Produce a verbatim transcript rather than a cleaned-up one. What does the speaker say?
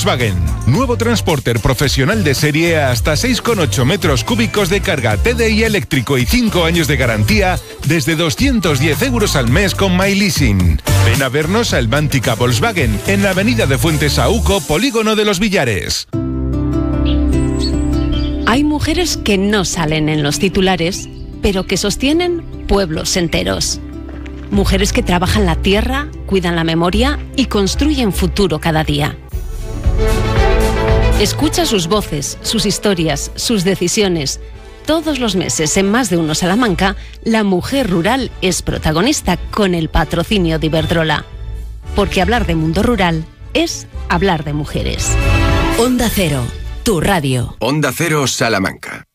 Volkswagen. Nuevo Transporter profesional de serie hasta seis coma ocho metros cúbicos de carga T D I eléctrico y cinco años de garantía desde doscientos diez euros al mes con MyLeasing. Ven a vernos a Elvántica Volkswagen en la avenida de Fuentesauco, Polígono de los Villares. Hay mujeres que no salen en los titulares, pero que sostienen pueblos enteros. Mujeres que trabajan la tierra, cuidan la memoria y construyen futuro cada día. Escucha sus voces, sus historias, sus decisiones. Todos los meses en Más de Uno Salamanca, la mujer rural es protagonista con el patrocinio de Iberdrola. Porque hablar de mundo rural es hablar de mujeres. Onda Cero, tu radio. Onda Cero Salamanca.